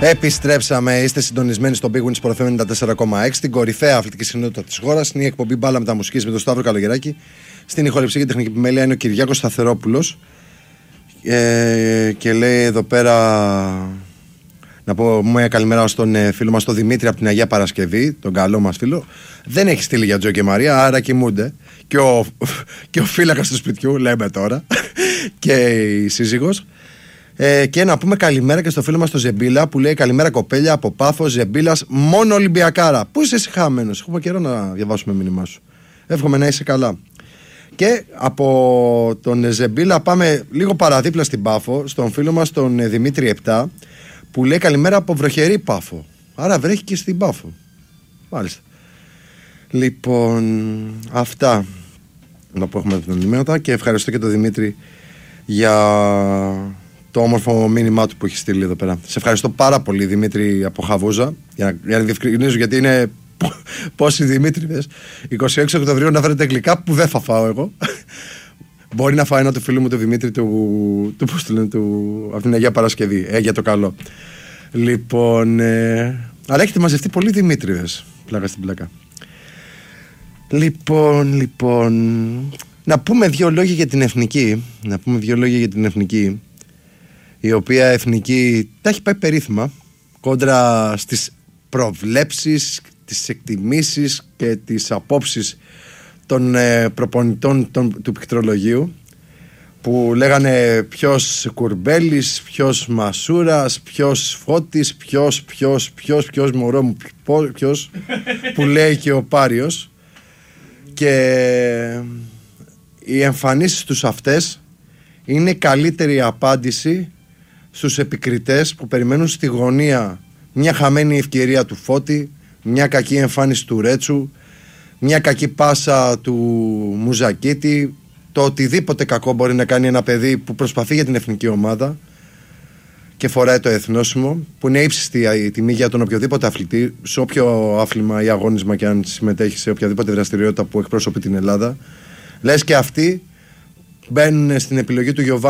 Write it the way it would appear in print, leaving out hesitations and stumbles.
Επιστρέψαμε, είστε συντονισμένοι στο Big Win Sport FM 94,6, την κορυφαία αθλητική συχνότητα της χώρας. Είναι η εκπομπή Μπάλα Μεταμουσικής με τον Σταύρο Καλογεράκη. Στην ηχοληψία και τεχνική επιμέλεια είναι ο Κυριάκος Σταθερόπουλος. Και λέει εδώ πέρα να πω μια καλημέρα στον φίλο μας τον Δημήτρη από την Αγία Παρασκευή, τον καλό μας φίλο. Δεν έχει στείλει για Τζο και Μαρία, άρα κοιμούνται. Και ο φύλακας του σπιτιού, λέμε τώρα, και η σύζυγος. Και να πούμε καλημέρα και στο φίλο μας τον Ζεμπίλα που λέει καλημέρα κοπέλια από Πάφος, Ζεμπίλας, μόνο Ολυμπιακάρα. Πού είσαι εσύ χαμένος, έχουμε καιρό να διαβάσουμε μήνυμά σου. Εύχομαι να είσαι καλά. Και από τον Ζεμπίλα πάμε λίγο παραδίπλα στην Πάφο, στον φίλο μας τον Δημήτρη 7 που λέει καλημέρα από βροχερή Πάφο. Άρα βρέχει και στην Πάφο. Μάλιστα. Λοιπόν, αυτά να πω έχουμε την ενημέρωση και ευχαριστώ και τον Δημήτρη για το όμορφο μήνυμά του που έχει στείλει εδώ πέρα. Σε ευχαριστώ πάρα πολύ Δημήτρη από Χαβούζα, για να διευκρινίζω γιατί είναι πόσοι Δημήτρηδες. 26 Οκτωβρίου να φέρετε γλυκά που δεν θα φάω εγώ. Μπορεί να φάει ένα του φίλου μου του Δημήτρη από την Αγία Παρασκευή. Για το καλό. Λοιπόν, αλλά έχετε μαζευτεί πολλοί Δημήτρηδες. Πλάκα στην πλάκα. Λοιπόν, να πούμε δύο λόγια για την Εθνική. Η οποία Εθνική τα έχει πάει περίφημα κόντρα στις προβλέψεις, τις εκτιμήσεις και τις απόψεις των προπονητών του πληκτρολογίου που λέγανε ποιος Κουρμπέλης, ποιος Μασούρας, ποιος Φώτης, ποιος μωρό μου, ποιος που λέει και ο Πάριος. Και οι εμφανίσεις τους αυτές είναι καλύτερη απάντηση στους επικριτές που περιμένουν στη γωνία μια χαμένη ευκαιρία του Φώτη, μια κακή εμφάνιση του Ρέτσου, μια κακή πάσα του Μουζακίτη, το οτιδήποτε κακό μπορεί να κάνει ένα παιδί που προσπαθεί για την εθνική ομάδα και φοράει το εθνόσημο, που είναι ύψιστη η τιμή για τον οποιοδήποτε αθλητή, σε όποιο άθλημα ή αγώνισμα και αν συμμετέχει σε οποιαδήποτε δραστηριότητα που εκπροσωπεί την Ελλάδα. Λες και αυτοί μπαίνουν στην επιλογή του Γιωβάνι